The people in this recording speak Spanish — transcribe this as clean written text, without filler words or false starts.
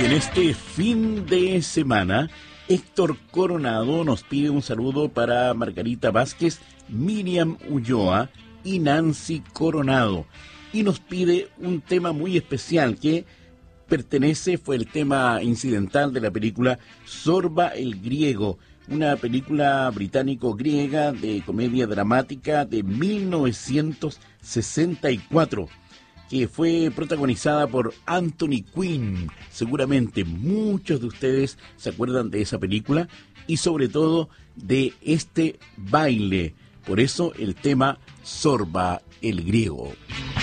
Y en este fin de semana, Héctor Coronado nos pide un saludo para Margarita Vázquez, Miriam Ulloa y Nancy Coronado. Y nos pide un tema muy especial que fue el tema incidental de la película Zorba el Griego, una película británico-griega de comedia dramática de 1964, que fue protagonizada por Anthony Quinn. Seguramente muchos de ustedes se acuerdan de esa película y sobre todo de este baile. Por eso el tema Zorba el Griego.